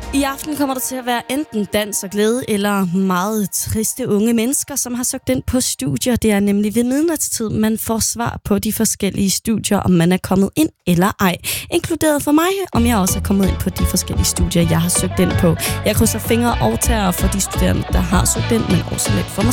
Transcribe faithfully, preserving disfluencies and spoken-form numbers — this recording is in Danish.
I aften kommer der til at være enten dans og glæde, eller meget triste unge mennesker, som har søgt ind på studier. Det er nemlig ved midnatstid, man får svar på de forskellige studier, om man er kommet ind eller ej. Inkluderet for mig, om jeg også er kommet ind på de forskellige studier, jeg har søgt ind på. Jeg krydser fingre og tæer for de studerende, der har søgt ind, men også lidt for mig